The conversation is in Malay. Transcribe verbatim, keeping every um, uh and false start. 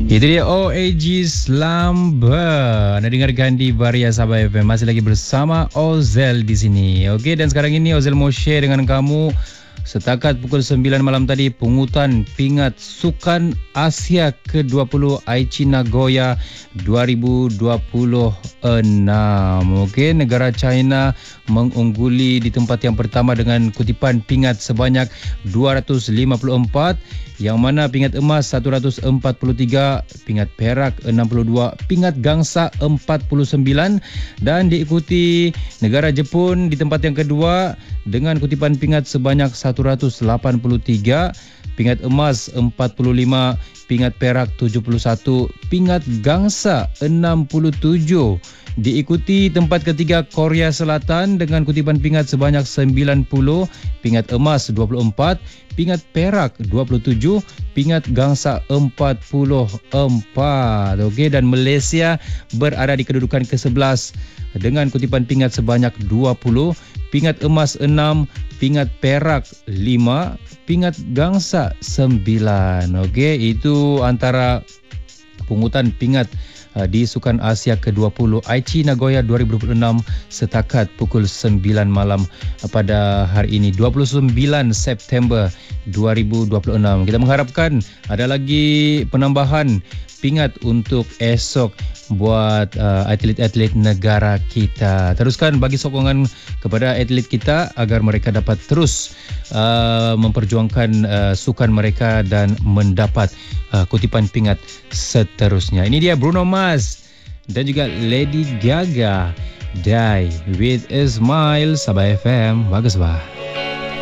Itu dia O A G Slumber. Anda dengarkan di Varia Sabah F M. Masih lagi bersama Ozel di sini. Okey, dan sekarang ini Ozel mau share dengan kamu setakat pukul sembilan malam tadi pungutan pingat Sukan Asia ke dua puluh Aichi Nagoya dua ribu dua puluh enam. Okey, negara China mengungguli di tempat yang pertama dengan kutipan pingat sebanyak dua ratus lima puluh empat, yang mana pingat emas seratus empat puluh tiga, pingat perak enam puluh dua, pingat gangsa empat puluh sembilan, dan diikuti negara Jepun di tempat yang kedua dengan kutipan pingat sebanyak seratus lapan puluh tiga, pingat emas empat puluh lima, pingat perak tujuh puluh satu, pingat gangsa enam puluh tujuh. Diikuti tempat ketiga Korea Selatan dengan kutipan pingat sebanyak sembilan puluh, pingat emas dua puluh empat, pingat perak dua puluh tujuh, pingat gangsa empat puluh empat. Okey, dan Malaysia berada di kedudukan ke sebelas dengan kutipan pingat sebanyak dua puluh, pingat emas enam, pingat perak lima, pingat gangsa sembilan. Okey, itu antara pungutan pingat di Sukan Asia ke dua puluh Aichi Nagoya dua ribu dua puluh enam setakat pukul sembilan malam pada hari ini dua puluh sembilan September dua ribu dua puluh enam. Kita mengharapkan ada lagi penambahan pingat untuk esok buat uh, atlet-atlet negara kita. Teruskan bagi sokongan kepada atlet kita agar mereka dapat terus uh, memperjuangkan uh, sukan mereka dan mendapat uh, kutipan pingat seterusnya. Ini dia Bruno Mars dan juga Lady Gaga, Die with a Smile. Sabah F M, bagus bah.